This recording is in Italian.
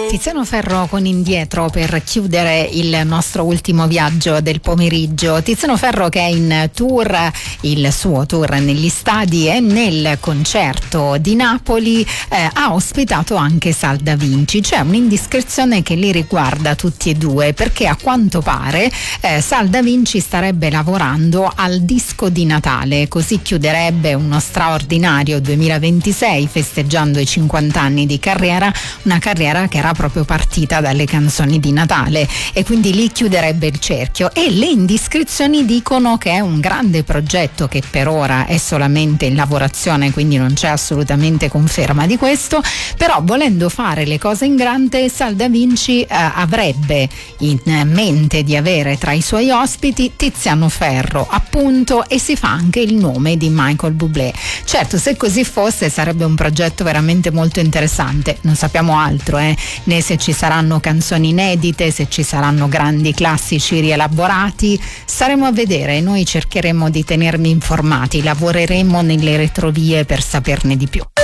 Tiziano Ferro con Indietro per chiudere il nostro ultimo viaggio del pomeriggio. Tiziano Ferro che è in tour, il suo tour negli stadi e nel concerto di Napoli ha ospitato anche Sal Da Vinci. C'è un'indiscrezione che li riguarda tutti e due, perché a quanto pare Sal Da Vinci starebbe lavorando al disco di Natale, così chiuderebbe uno straordinario 2026 festeggiando i 50 anni di carriera, una carriera che era proprio partita dalle canzoni di Natale, e quindi lì chiuderebbe il cerchio. E le indiscrezioni dicono che è un grande progetto che per ora è solamente in lavorazione, quindi non c'è assolutamente conferma di questo, però volendo fare le cose in grande Sal Da Vinci avrebbe in mente di avere tra i suoi ospiti Tiziano Ferro, appunto, e si fa anche il nome di Michael Bublé. Certo, se così fosse sarebbe un progetto veramente molto interessante, non sappiamo altro, né se ci saranno canzoni inedite, se ci saranno grandi classici rielaborati, staremo a vedere. Noi cercheremo di tenervi informati, lavoreremo nelle retrovie per saperne di più.